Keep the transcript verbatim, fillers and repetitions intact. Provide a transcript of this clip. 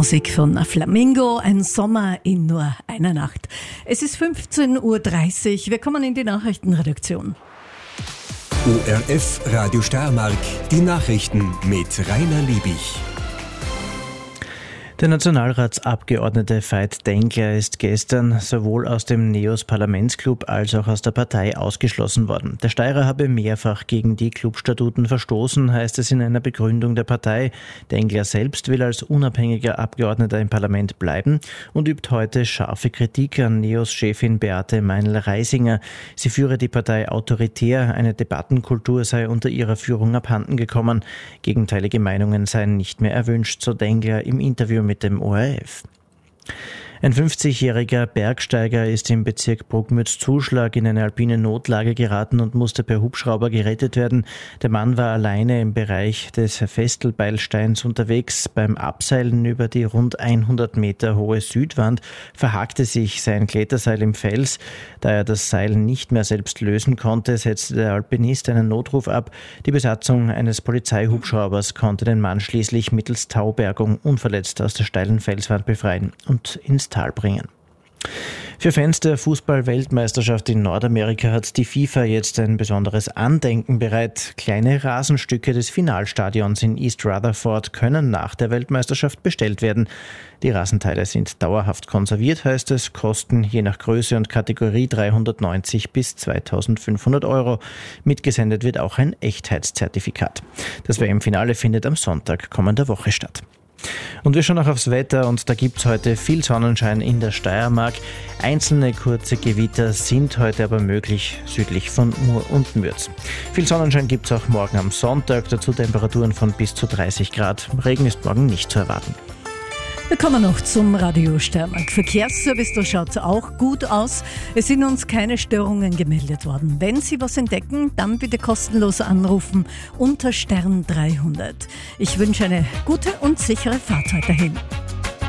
Musik von Flamingo, ein Sommer in nur einer Nacht. Es ist fünfzehn Uhr dreißig, wir kommen in die Nachrichtenredaktion. O R F Radio Steiermark, die Nachrichten mit Rainer Liebich. Der Nationalratsabgeordnete Veit Dengler ist gestern sowohl aus dem NEOS-Parlamentsclub als auch aus der Partei ausgeschlossen worden. Der Steirer habe mehrfach gegen die Clubstatuten verstoßen, heißt es in einer Begründung der Partei. Dengler selbst will als unabhängiger Abgeordneter im Parlament bleiben und übt heute scharfe Kritik an NEOS-Chefin Beate Meinl-Reisinger. Sie führe die Partei autoritär, eine Debattenkultur sei unter ihrer Führung abhanden gekommen. Gegenteilige Meinungen seien nicht mehr erwünscht, so Dengler im Interview mit dem O R F. Ein fünfzigjähriger Bergsteiger ist im Bezirk Bruckmütz-Zuschlag in eine alpine Notlage geraten und musste per Hubschrauber gerettet werden. Der Mann war alleine im Bereich des Festelbeilsteins unterwegs. Beim Abseilen über die rund hundert Meter hohe Südwand verhakte sich sein Kletterseil im Fels. Da er das Seil nicht mehr selbst lösen konnte, setzte der Alpinist einen Notruf ab. Die Besatzung eines Polizeihubschraubers konnte den Mann schließlich mittels Taubergung unverletzt aus der steilen Felswand befreien und ins Tal bringen. Für Fans der Fußball-Weltmeisterschaft in Nordamerika hat die FIFA jetzt ein besonderes Andenken bereit. Kleine Rasenstücke des Finalstadions in East Rutherford können nach der Weltmeisterschaft bestellt werden. Die Rasenteile sind dauerhaft konserviert, heißt es, kosten je nach Größe und Kategorie dreihundertneunzig bis zweitausendfünfhundert Euro. Mitgesendet wird auch ein Echtheitszertifikat. Das W M-Finale findet am Sonntag kommender Woche statt. Und wir schauen auch aufs Wetter und da gibt es heute viel Sonnenschein in der Steiermark. Einzelne kurze Gewitter sind heute aber möglich südlich von Mur und Mürz. Viel Sonnenschein gibt es auch morgen am Sonntag, dazu Temperaturen von bis zu dreißig Grad. Regen ist morgen nicht zu erwarten. Wir kommen noch zum Radio Steiermark. Verkehrsservice, da schaut es auch gut aus. Es sind uns keine Störungen gemeldet worden. Wenn Sie was entdecken, dann bitte kostenlos anrufen unter Stern dreihundert. Ich wünsche eine gute und sichere Fahrt weiterhin.